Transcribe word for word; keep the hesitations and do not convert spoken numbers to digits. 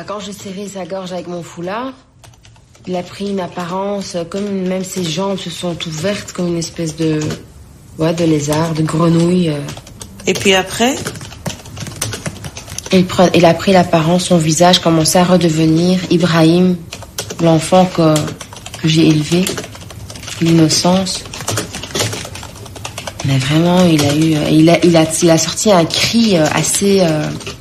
Bah, quand j'ai serré sa gorge avec mon foulard, il a pris une apparence comme même ses jambes se sont ouvertes comme une espèce de, ouais, de lézard, de grenouille. Et puis après? Il, pre... il a pris l'apparence, son visage commençait à redevenir Ibrahim, l'enfant que, que j'ai élevé, l'innocence. Mais vraiment, il a eu, il a, il a, il a sorti un cri assez, euh,